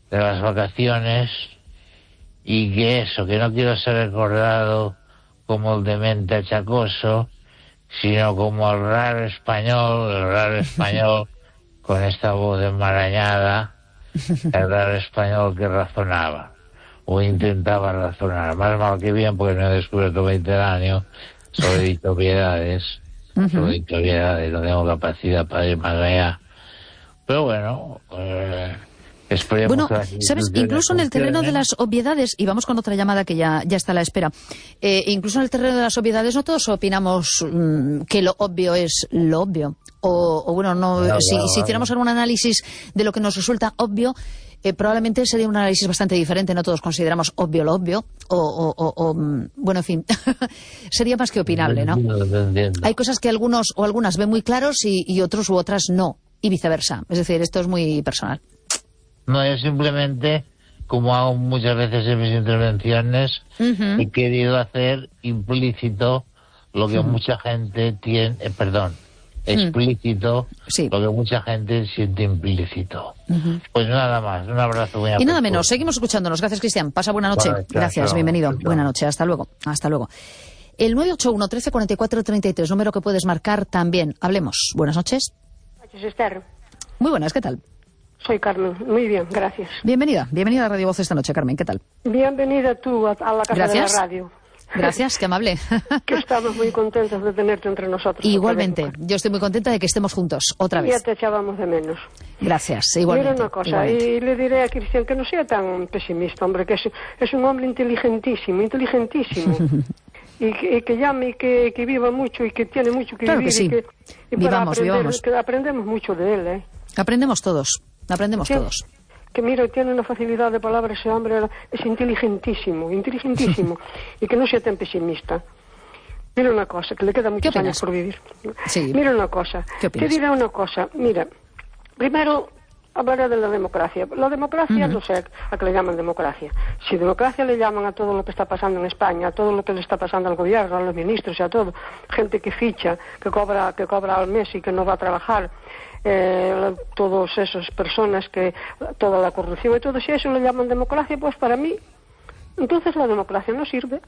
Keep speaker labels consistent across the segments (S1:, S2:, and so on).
S1: de las vacaciones, y que no quiero ser recordado como el demente achacoso, sino como el raro español con esta voz enmarañada, el raro español que razonaba, o intentaba razonar, más mal que bien, porque no he descubierto Mediterráneo, solo he dicho obviedades, no tengo capacidad para ir más allá. Pero bueno,
S2: bueno, ¿sabes? Incluso en el terreno de las obviedades, y vamos con otra llamada que ya está a la espera, incluso en el terreno de las obviedades no todos opinamos que lo obvio es lo obvio. O bueno, si hiciéramos algún análisis de lo que nos resulta obvio, probablemente sería un análisis bastante diferente. No todos consideramos obvio lo obvio, bueno, en fin, sería más que opinable, ¿no? Hay cosas que algunos o algunas ven muy claros y otros u otras no, y viceversa. Es decir, esto es muy personal.
S1: No, yo simplemente, como hago muchas veces en mis intervenciones, he querido hacer implícito lo que mucha gente tiene, explícito lo que mucha gente siente implícito. Pues nada más, un abrazo muy
S2: y nada menos, seguimos escuchándonos. Gracias, Cristian. Pasa buena noche.
S1: Vale,
S2: gracias, bienvenido. Buena noche, hasta luego. El 981 13 44 33, número que puedes marcar también. Hablemos. Buenas noches.
S3: Esther.
S2: Muy buenas, ¿qué tal?
S3: Soy Carmen, muy bien, gracias.
S2: Bienvenida a Radio Voz esta noche, Carmen, ¿qué tal?
S3: Bienvenida tú a la casa de la radio.
S2: Gracias, qué amable.
S3: Que estamos muy contentos de tenerte entre nosotros.
S2: Igualmente, yo estoy muy contenta de que estemos juntos, otra vez.
S3: Ya te echábamos de menos.
S2: Gracias, igualmente.
S3: Mira una cosa, y le diré a Cristian que no sea tan pesimista, hombre, que es un hombre inteligentísimo. Y que llame y que viva mucho y que tiene mucho que vivir.
S2: Que sí. Vivamos.
S3: Que aprendemos mucho de él, ¿eh?
S2: Aprendemos todos.
S3: Que mira, tiene una facilidad de palabra ese hombre, es inteligentísimo, y que no sea tan pesimista. Mira una cosa, que le queda muchos años por vivir.
S2: Sí.
S3: Mira una cosa, te diré una cosa, mira, primero hablaré de la democracia. La democracia, no sé a qué le llaman democracia. Si democracia le llaman a todo lo que está pasando en España, a todo lo que le está pasando al gobierno, a los ministros y a todo, gente que ficha, que cobra al mes y que no va a trabajar, todas esas personas, que toda la corrupción y todo, si a eso le llaman democracia, pues para mí entonces la democracia no sirve,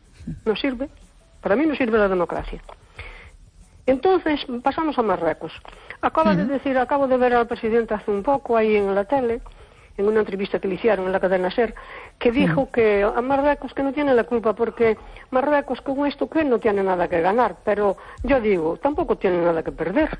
S3: para mí no sirve la democracia. Entonces pasamos a Marruecos. Acabo de ver al presidente hace un poco ahí en la tele, en una entrevista que le hicieron en la cadena SER, que dijo que a Marruecos que no tiene la culpa, porque Marruecos con esto que no tiene nada que ganar, pero yo digo, tampoco tiene nada que perder.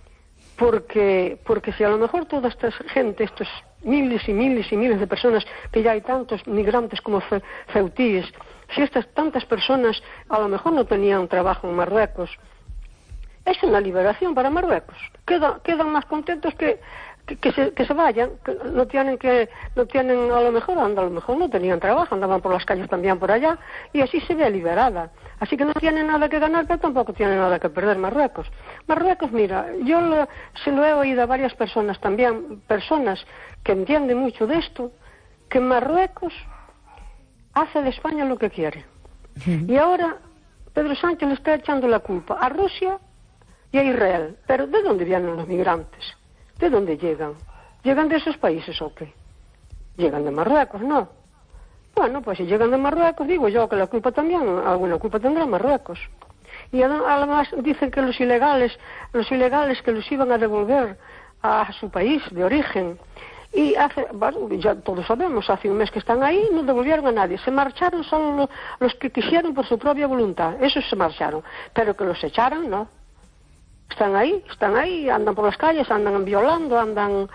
S3: Porque si a lo mejor toda esta gente, estos miles y miles y miles de personas, que ya hay tantos migrantes como ceutíes, si estas tantas personas a lo mejor no tenían trabajo en Marruecos, es una liberación para Marruecos. Quedan más contentos que se vayan, que no tienen, a lo mejor no tenían trabajo, andaban por las calles también por allá, y así se ve liberada. Así que no tiene nada que ganar, pero tampoco tiene nada que perder Marruecos. Marruecos, mira, yo se lo he oído a varias personas también, personas que entienden mucho de esto, que Marruecos hace de España lo que quiere. Y ahora Pedro Sánchez le está echando la culpa a Rusia y a Israel. Pero ¿de dónde vienen los migrantes? ¿De dónde llegan? ¿Llegan de esos países o qué? Llegan de Marruecos, ¿no? Bueno, pues si llegan de Marruecos, digo yo que alguna culpa tendrá Marruecos. Y además dicen que los ilegales que los iban a devolver a su país de origen. Y ya todos sabemos, hace un mes que están ahí, no devolvieron a nadie. Se marcharon solo los que quisieron por su propia voluntad. Esos se marcharon. Pero que los echaran, no. Están ahí, andan por las calles, andan violando, andan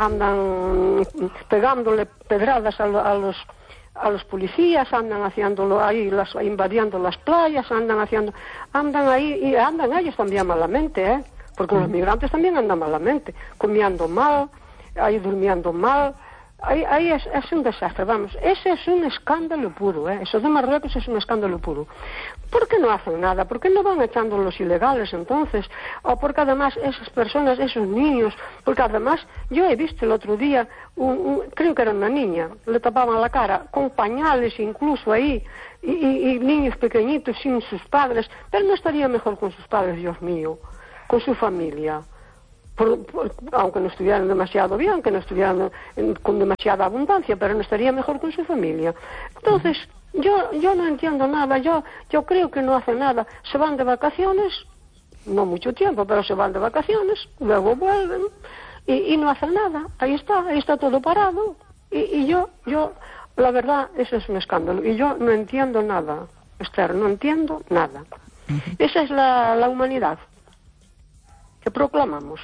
S3: pegándole pedradas a los policías, andan haciéndolo ahí, invadiendo las playas, andan ahí, y andan ellos también malamente, porque los migrantes también andan malamente, comiendo mal, ahí durmiendo mal. Ahí es un desastre, vamos. Ese es un escándalo puro, Eso de Marruecos es un escándalo puro. ¿Por qué no hacen nada? ¿Por qué no van echando los ilegales entonces? O porque además esas personas, esos niños, porque además yo he visto el otro día, creo que era una niña, le tapaban la cara con pañales incluso ahí, y niños pequeñitos sin sus padres, pero no estaría mejor con sus padres, Dios mío, con su familia. aunque no estuvieran demasiado bien, que no estuvieran con demasiada abundancia, pero no estaría mejor con su familia. Entonces, yo no entiendo nada, yo creo que no hacen nada. Se van de vacaciones, no mucho tiempo, pero se van de vacaciones, luego vuelven y no hacen nada. Ahí está todo parado. Y yo, la verdad, eso es un escándalo. Y yo no entiendo nada, Esther, no entiendo nada. Esa es la humanidad que proclamamos.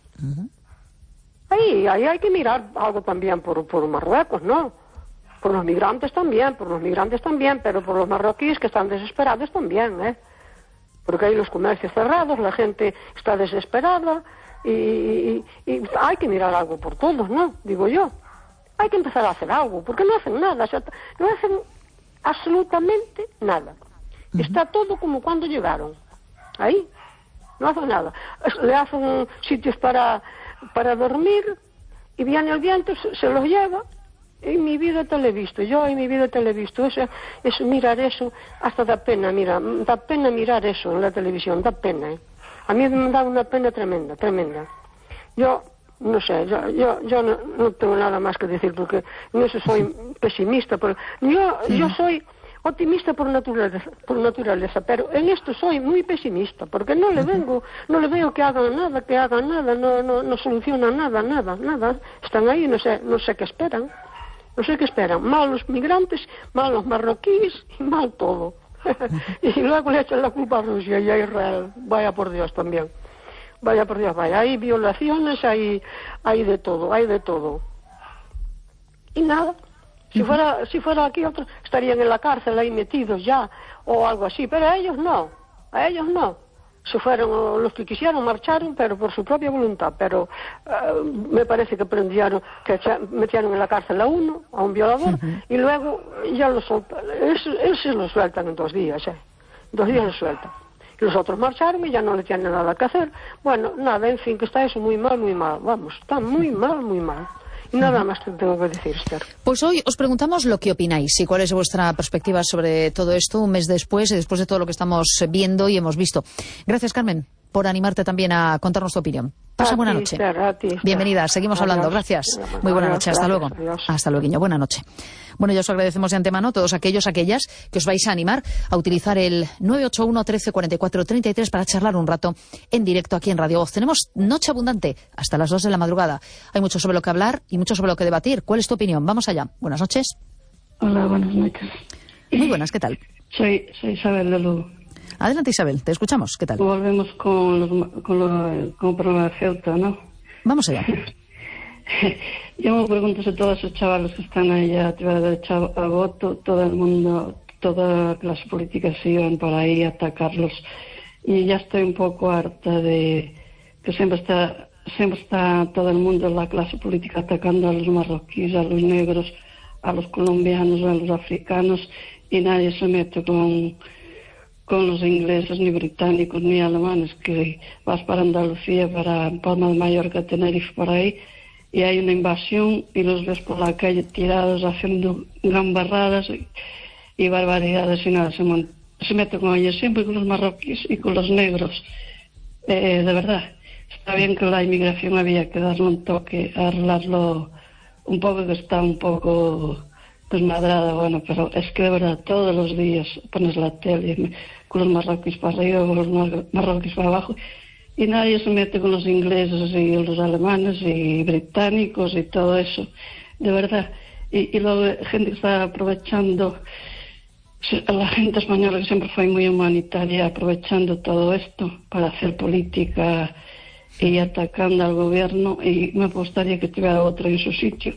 S3: Ahí hay que mirar algo también por Marruecos, ¿no? Por los migrantes también, pero por los marroquíes que están desesperados también, ¿eh? Porque hay los comercios cerrados, la gente está desesperada y hay que mirar algo por todos, ¿no? Digo yo. Hay que empezar a hacer algo, porque no hacen nada, no hacen absolutamente nada. Está todo como cuando llegaron. Ahí. No hacen nada. Le hacen sitios para dormir y viene el viento, se los lleva. En mi vida te lo he visto. Eso, mirar eso, hasta da pena, da pena mirar eso en la televisión, da pena. A mí me da una pena tremenda. Yo, no sé, yo no tengo nada más que decir, porque en eso soy pesimista. Pero yo soy optimista por naturaleza, pero en esto soy muy pesimista, porque no le veo que hagan nada, no solucionan nada. Están ahí, no sé qué esperan. Mal los migrantes, mal los marroquíes y mal todo. Y luego le echan la culpa a Rusia y a Israel. Vaya por Dios también. Hay violaciones, hay de todo. Y nada. Si fuera aquí otros estarían en la cárcel ahí metidos ya o algo así, pero a ellos no. Se fueron, los que quisieron marcharon, pero por su propia voluntad. Pero me parece que metieron en la cárcel a un violador, y luego ya lo soltaron. Él se lo sueltan en 2 días, 2 días lo sueltan. Y los otros marcharon y ya no le tienen nada que hacer. Bueno, nada, en fin, que está eso muy mal, vamos, está muy mal. Y nada más te tengo que decir, Esther.
S2: Pues hoy os preguntamos lo que opináis y cuál es vuestra perspectiva sobre todo esto un mes después y después de todo lo que estamos viendo y hemos visto. Gracias, Carmen, por animarte también a contarnos tu opinión. Pasa buena noche.
S3: A ti,
S2: bienvenida, seguimos hablando. Gracias. Muy buena noche, hasta luego.
S3: Adiós.
S2: Hasta luego, buena noche. Bueno, ya os agradecemos de antemano a todos aquellas que os vais a animar a utilizar el 981 13 44 33 para charlar un rato en directo aquí en Radio Voz. Tenemos noche abundante hasta las 2 de la madrugada. Hay mucho sobre lo que hablar y mucho sobre lo que debatir. ¿Cuál es tu opinión? Vamos allá. Buenas noches.
S4: Hola, buenas noches.
S2: Muy buenas, ¿qué tal?
S4: Soy Isabel de Lugo.
S2: Adelante, Isabel, te escuchamos. ¿Qué tal?
S4: Volvemos con problema de Ceuta, ¿no?
S2: Vamos allá.
S4: Yo me pregunto si todos esos chavales que están ahí a tirar derecho a voto, todo el mundo, todas las políticas se iban por ahí a atacarlos. Y ya estoy un poco harta de que siempre está todo el mundo, la clase política, atacando a los marroquíes, a los negros, a los colombianos, a los africanos, y nadie se mete con los ingleses, ni británicos, ni alemanes, que vas para Andalucía, para Palma de Mallorca, Tenerife, por ahí, y hay una invasión y los ves por la calle tirados haciendo gambarradas y barbaridades y nada, se mete con ellos siempre, con los marroquíes y con los negros. De verdad, está bien que la inmigración había que darle un toque, arreglarlo un poco, que está un poco desmadrada, bueno, pero es que de verdad todos los días pones la tele con los marroquíes para arriba, con los marroquíes para abajo, y nadie se mete con los ingleses y los alemanes y británicos y todo eso, de verdad. Y luego gente que está aprovechando, la gente española que siempre fue muy humanitaria, aprovechando todo esto para hacer política y atacando al gobierno, y me gustaría que tuviera otro en su sitio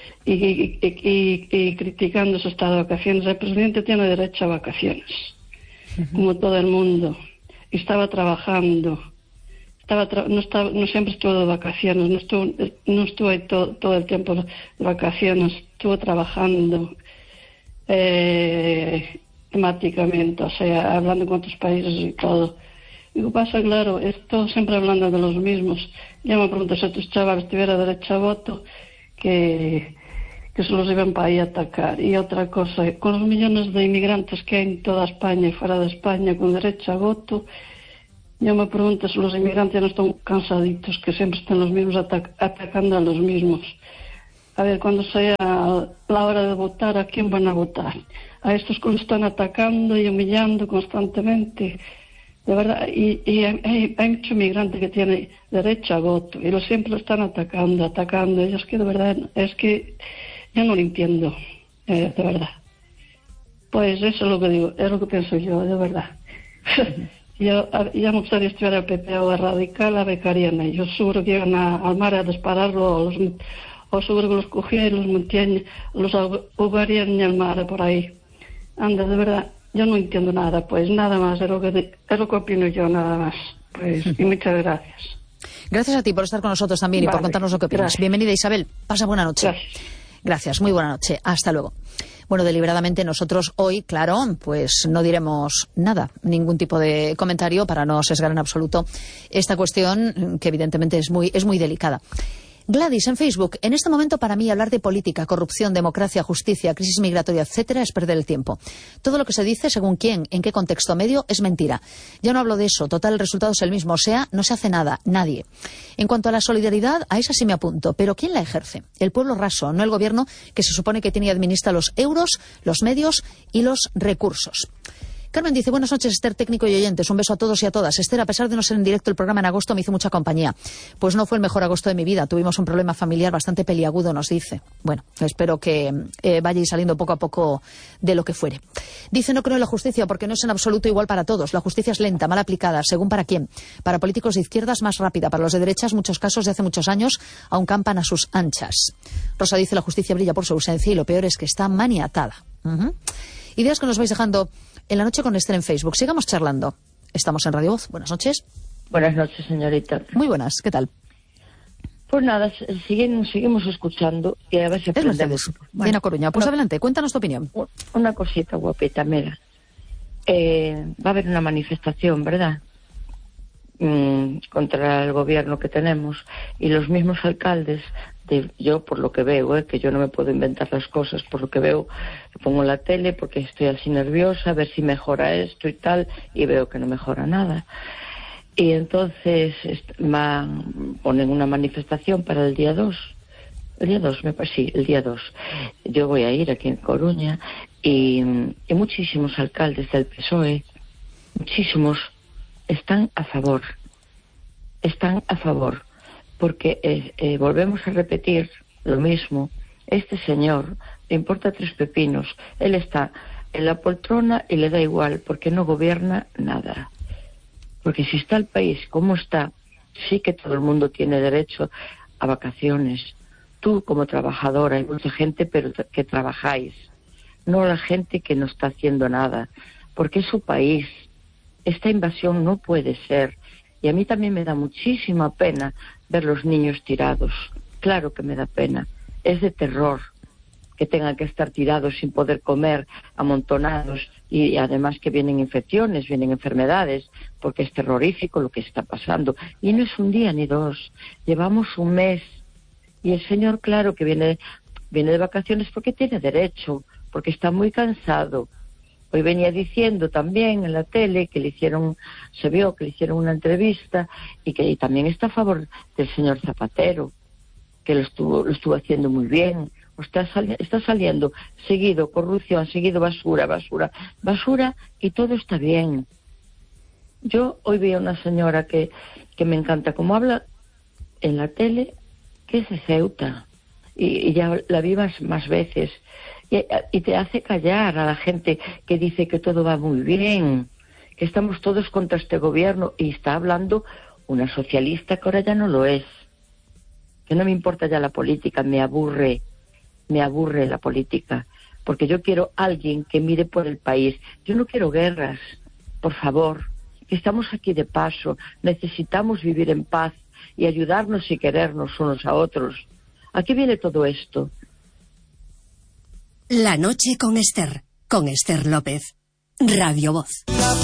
S4: y criticando su estado de vacaciones. El presidente tiene derecho a vacaciones, como todo el mundo, y estaba trabajando. No siempre estuvo de vacaciones, no estuvo ahí todo el tiempo de vacaciones, estuvo trabajando temáticamente, o sea, hablando con otros países y todo. Y lo que pasa, claro, esto siempre hablando de los mismos. Ya me pregunto si a tus chavales tuviera derecho a voto, que se los iban para ahí a atacar. Y otra cosa, con los millones de inmigrantes que hay en toda España y fuera de España con derecho a voto, Yo me pregunto si los inmigrantes no están cansaditos, que siempre están los mismos atacando a los mismos. A ver, cuando sea la hora de votar, ¿a quién van a votar? A estos que los están atacando y humillando constantemente. De verdad, y hay mucho inmigrante que tiene derecho a voto y siempre lo están atacando. Y es que de verdad, es que yo no lo entiendo, de verdad. Pues eso es lo que digo, es lo que pienso yo, de verdad. Yo ya me gustaría estudiar el PP o el Radical, a becarían ellos. Seguro que iban al mar a dispararlo, o seguro que los cogían y los montían, los ahogarían en el mar por ahí. Anda, de verdad, yo no entiendo nada, pues nada más, es lo que opino yo, nada más. Pues, y muchas gracias.
S2: Gracias a ti por estar con nosotros también y por contarnos lo que opinas. Gracias. Bienvenida, Isabel. Pasa buena noche. Gracias, muy buena noche. Hasta luego. Bueno, deliberadamente nosotros hoy, claro, pues no diremos nada, ningún tipo de comentario para no sesgar en absoluto esta cuestión que evidentemente es muy delicada. Gladys, en Facebook, en este momento para mí hablar de política, corrupción, democracia, justicia, crisis migratoria, etcétera, es perder el tiempo. Todo lo que se dice, según quién, en qué contexto medio, es mentira. Ya no hablo de eso, total, el resultado es el mismo, o sea, no se hace nada, nadie. En cuanto a la solidaridad, a esa sí me apunto, pero ¿quién la ejerce? El pueblo raso, no el gobierno que se supone que tiene y administra los euros, los medios y los recursos. Carmen dice, buenas noches, Esther, técnico y oyentes. Un beso a todos y a todas. Esther, a pesar de no ser en directo el programa en agosto, me hizo mucha compañía. Pues no fue el mejor agosto de mi vida. Tuvimos un problema familiar bastante peliagudo, nos dice. Bueno, espero que vayáis saliendo poco a poco de lo que fuere. Dice, no creo en la justicia porque no es en absoluto igual para todos. La justicia es lenta, mal aplicada, según para quién. Para políticos de izquierdas, más rápida. Para los de derechas, muchos casos de hace muchos años aún campan a sus anchas. Rosa dice, la justicia brilla por su ausencia y lo peor es que está maniatada. Ideas que nos vais dejando en la noche con Esther en Facebook. Sigamos charlando. Estamos en Radio Voz. Buenas noches.
S5: Buenas noches, señorita.
S2: Muy buenas. ¿Qué tal?
S5: Pues nada, seguimos escuchando y a ver si aprendemos.
S2: Bueno, en A Coruña. Pues adelante, cuéntanos tu opinión.
S5: Una cosita, guapita, mira. Va a haber una manifestación, ¿verdad? Contra el gobierno que tenemos y los mismos alcaldes, yo por lo que veo, que yo no me puedo inventar las cosas, por lo que veo, pongo la tele porque estoy así nerviosa, a ver si mejora esto y tal, y veo que no mejora nada. Y entonces ponen una manifestación para el día 2. El día 2, el día 2. Yo voy a ir aquí en Coruña y muchísimos alcaldes del PSOE, muchísimos, están a favor, porque volvemos a repetir lo mismo. Este señor le importa 3 pepinos, él está en la poltrona y le da igual, porque no gobierna nada. Porque si está el país como está, sí que todo el mundo tiene derecho a vacaciones. Tú como trabajadora, hay mucha gente pero que trabajáis, no la gente que no está haciendo nada, porque es su país. Esta invasión no puede ser. Y a mí también me da muchísima pena ver los niños tirados. Claro que me da pena. Es de terror que tengan que estar tirados sin poder comer, amontonados, y además que vienen infecciones, vienen enfermedades, porque es terrorífico lo que está pasando. Y no es un día ni 2. Llevamos un mes. Y el señor, claro que viene de vacaciones porque tiene derecho, porque está muy cansado. Hoy venía diciendo también en la tele que se vio que le hicieron una entrevista y que también está a favor del señor Zapatero, que lo estuvo haciendo muy bien. Está saliendo seguido corrupción, seguido basura, y todo está bien. Yo hoy vi a una señora que me encanta cómo habla en la tele, que es de Ceuta, y ya la vi más veces. Y te hace callar a la gente que dice que todo va muy bien, que estamos todos contra este gobierno, y está hablando una socialista que ahora ya no lo es. Que no me importa ya la política, me aburre la política, porque yo quiero alguien que mire por el país. Yo no quiero guerras, por favor, que estamos aquí de paso, necesitamos vivir en paz y ayudarnos y querernos unos a otros. ¿A qué viene todo esto?
S6: La noche con Esther López, Radio Voz.